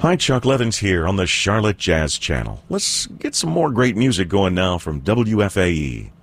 Hi, Chuck Levins here on the Charlotte Jazz Channel. Let's get some more great music going now from WFAE.